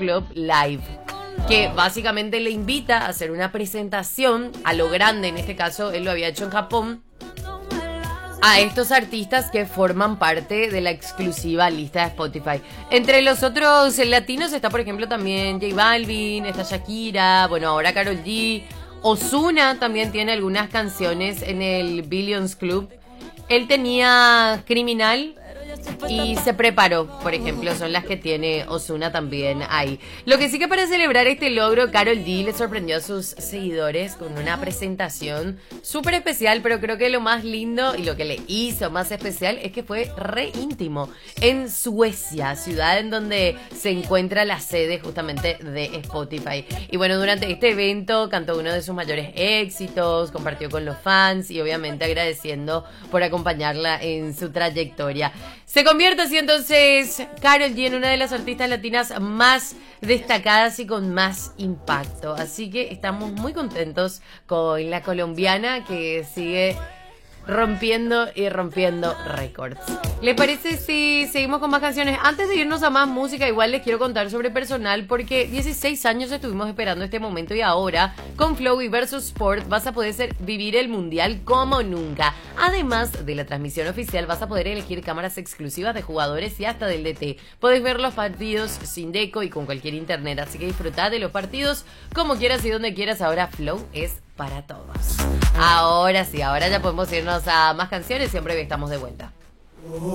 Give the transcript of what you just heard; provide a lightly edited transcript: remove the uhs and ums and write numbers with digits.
Club Live, que básicamente le invita a hacer una presentación a lo grande. En este caso, él lo había hecho en Japón, a estos artistas que forman parte de la exclusiva lista de Spotify. Entre los otros latinos está, por ejemplo, también J Balvin, está Shakira, bueno, ahora Karol G. Ozuna también tiene algunas canciones en el Billions Club. Él tenía Criminal y Se Preparó, por ejemplo, son las que tiene Ozuna también ahí. Lo que sí que para celebrar este logro, Karol G le sorprendió a sus seguidores con una presentación súper especial, pero creo que lo más lindo y lo que le hizo más especial es que fue re íntimo en Suecia, ciudad en donde se encuentra la sede justamente de Spotify. Y bueno, durante este evento cantó uno de sus mayores éxitos, compartió con los fans y obviamente agradeciendo por acompañarla en su trayectoria. Se convierte así entonces Karol G en una de las artistas latinas más destacadas y con más impacto. Así que estamos muy contentos con la colombiana que sigue rompiendo y rompiendo récords. ¿Les parece si seguimos con más canciones? Antes de irnos a más música, igual les quiero contar sobre personal, porque 16 años estuvimos esperando este momento y ahora con Flow y Versus Sport vas a poder vivir el mundial como nunca. Además de la transmisión oficial, vas a poder elegir cámaras exclusivas de jugadores y hasta del DT. Podés ver los partidos sin deco y con cualquier internet, así que disfrutá de los partidos como quieras y donde quieras. Ahora Flow es para todos. Ahora sí, ahora ya podemos irnos a más canciones, siempre que estamos de vuelta.